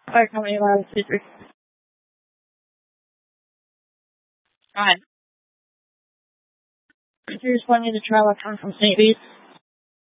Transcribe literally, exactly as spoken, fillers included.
Fire Company Line C three. Go ahead. Could you respond to the travel coming from Saint Bede's?